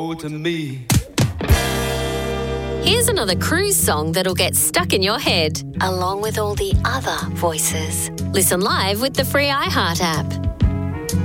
to me. Here's another cruise song that'll get stuck in your head, along with all the other voices. Listen live with the free iHeart app.